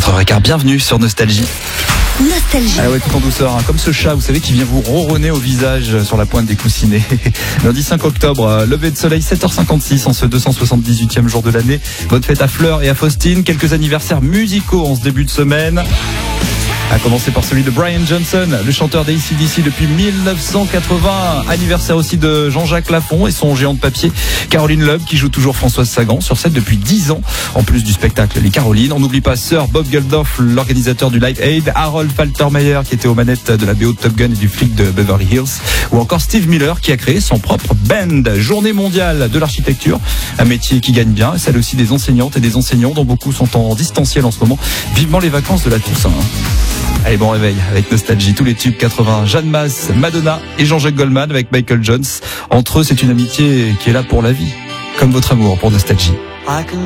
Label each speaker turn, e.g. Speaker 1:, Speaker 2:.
Speaker 1: 4h15, bienvenue sur Nostalgie.
Speaker 2: Nostalgie.
Speaker 1: Ah ouais, tout en douceur, hein. Comme ce chat, vous savez, qui vient vous ronronner au visage sur la pointe des coussinets. Lundi 5 octobre, lever de soleil 7h56 en ce 278e jour de l'année. Bonne fête à Fleur et à Faustine. Quelques anniversaires musicaux en ce début de semaine. À commencer par celui de Brian Johnson, le chanteur d'ACDC depuis 1980. Anniversaire aussi de Jean-Jacques Lafont et son géant de papier, Caroline Loeb, qui joue toujours Françoise Sagan sur scène depuis 10 ans. En plus du spectacle Les Carolines, on n'oublie pas Sir Bob Geldof, l'organisateur du Live Aid, Harold Faltermeyer, qui était aux manettes de la BO de Top Gun et du flic de Beverly Hills, ou encore Steve Miller, qui a créé son propre band. Journée mondiale de l'architecture, un métier qui gagne bien, et celle aussi des enseignantes et des enseignants, dont beaucoup sont en distanciel en ce moment. Vivement les vacances de la Toussaint. Allez, bon réveil avec Nostalgie, tous les tubes 80, Jeanne Masse, Madonna et Jean-Jacques Goldman avec Michael Jones. Entre eux, c'est une amitié qui est là pour la vie, comme votre amour pour Nostalgie.